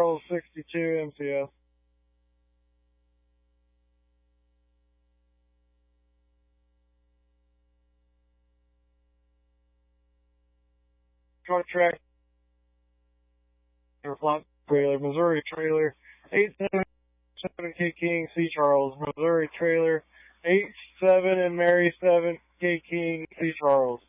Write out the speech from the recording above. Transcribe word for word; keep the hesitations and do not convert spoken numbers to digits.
Charles, sixty-two M C S. Truck track, or flat trailer, Missouri trailer, eight seven seven K King, C Charles, Missouri trailer, eight seven and Mary seven K King, C Charles.